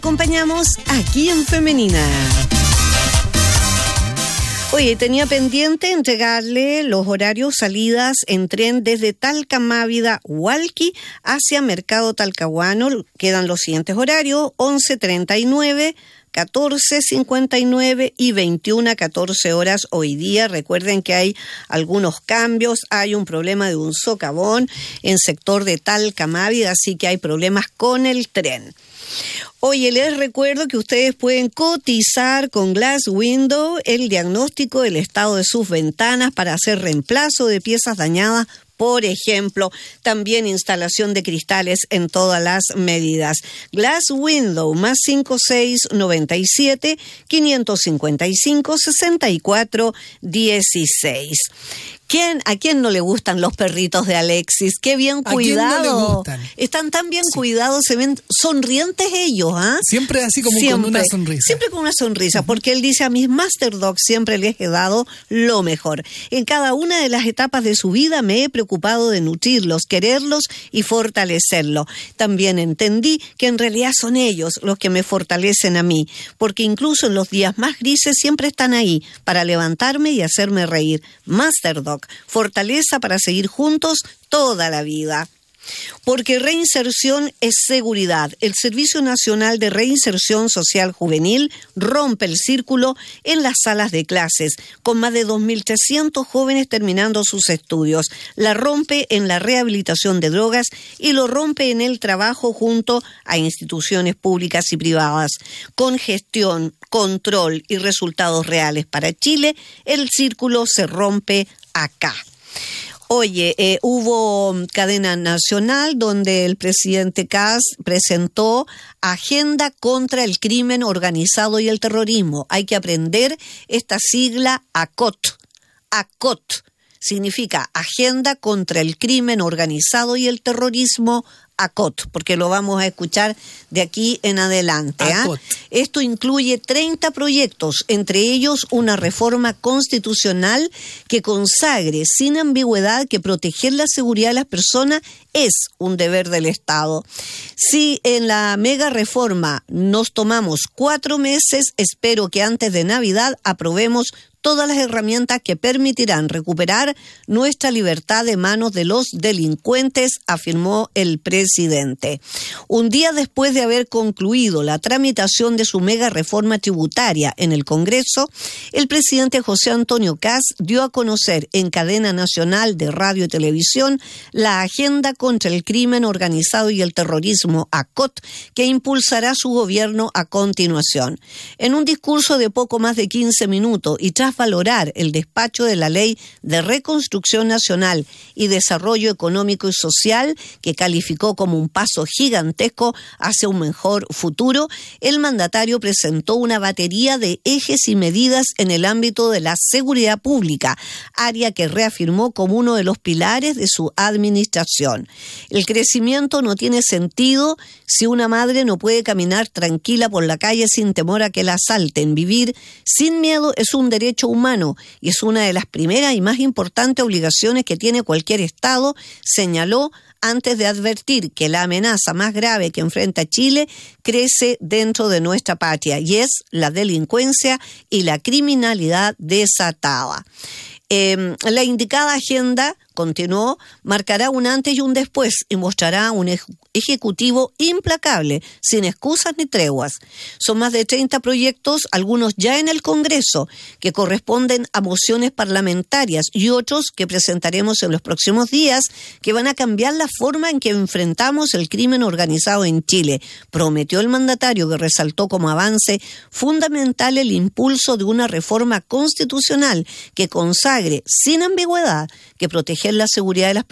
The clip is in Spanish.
Acompañamos aquí en Femenina. Oye, tenía pendiente entregarle los horarios salidas en tren desde Talca-Mávida, Hualqui, hacia Mercado Talcahuano. Quedan los siguientes horarios: 11:39, 14:59 y 21:14 horas hoy día. Recuerden que hay algunos cambios. Hay un problema de un socavón en sector de Talca-Mávida, así que hay problemas con el tren. Oye, les recuerdo que ustedes pueden cotizar con Glass Window el diagnóstico del estado de sus ventanas para hacer reemplazo de piezas dañadas, por ejemplo, también instalación de cristales en todas las medidas. Glass Window, más 5697 555 64 16. ¿A quién no le gustan los perritos de Alexis? ¡Qué bien cuidados! ¿A quién no le gustan? Están tan bien cuidados, se ven sonrientes ellos, ¿ah? Siempre así como con una sonrisa. Siempre con una sonrisa, porque él dice: a mis Master Dogs siempre les he dado lo mejor. En cada una de las etapas de su vida me he preocupado de nutrirlos, quererlos y fortalecerlos. También entendí que en realidad son ellos los que me fortalecen a mí, porque incluso en los días más grises siempre están ahí para levantarme y hacerme reír. Master Dog, fortaleza para seguir juntos toda la vida. Porque reinserción es seguridad. El Servicio Nacional de Reinserción Social Juvenil rompe el círculo en las salas de clases, con más de 2.300 jóvenes terminando sus estudios. La rompe en la rehabilitación de drogas y lo rompe en el trabajo junto a instituciones públicas y privadas. Con gestión, control y resultados reales para Chile, el círculo se rompe acá. Oye, hubo cadena nacional donde el presidente Kast presentó Agenda contra el Crimen Organizado y el Terrorismo. Hay que aprender esta sigla ACOT. ACOT significa Agenda contra el Crimen Organizado y el Terrorismo, ACOT, porque lo vamos a escuchar de aquí en adelante. Esto incluye 30 proyectos, entre ellos una reforma constitucional que consagre sin ambigüedad que proteger la seguridad de las personas es un deber del Estado. Si en la mega reforma nos tomamos 4 meses, espero que antes de Navidad aprobemos todas las herramientas que permitirán recuperar nuestra libertad de manos de los delincuentes, afirmó el presidente. Un día después de haber concluido la tramitación de su mega reforma tributaria en el Congreso, el presidente José Antonio Kast dio a conocer en cadena nacional de radio y televisión la Agenda contra el Crimen Organizado y el Terrorismo, ACOT, que impulsará su gobierno a continuación. En un discurso de poco más de 15 minutos y tras valorar el despacho de la Ley de Reconstrucción Nacional y Desarrollo Económico y Social, que calificó como un paso gigantesco hacia un mejor futuro, el mandatario presentó una batería de ejes y medidas en el ámbito de la seguridad pública, área que reafirmó como uno de los pilares de su administración. El crecimiento no tiene sentido si una madre no puede caminar tranquila por la calle sin temor a que la asalten. Vivir sin miedo es un derecho humano y es una de las primeras y más importantes obligaciones que tiene cualquier Estado, señaló, antes de advertir que la amenaza más grave que enfrenta Chile crece dentro de nuestra patria, y es la delincuencia y la criminalidad desatada. La indicada agenda, continuó, marcará un antes y un después y mostrará un ejecutivo implacable, sin excusas ni treguas. Son más de 30 proyectos, algunos ya en el Congreso, que corresponden a mociones parlamentarias y otros que presentaremos en los próximos días, que van a cambiar la forma en que enfrentamos el crimen organizado en Chile. Prometió el mandatario, que resaltó como avance fundamental el impulso de una reforma constitucional que consagre sin ambigüedad que proteger la seguridad de las personas